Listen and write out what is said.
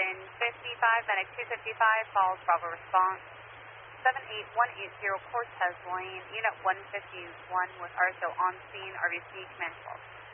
55, Medic 255, Falls, Bravo response. 78180 Cortez Lane, Unit 151 with RSO on scene, RVC command 12.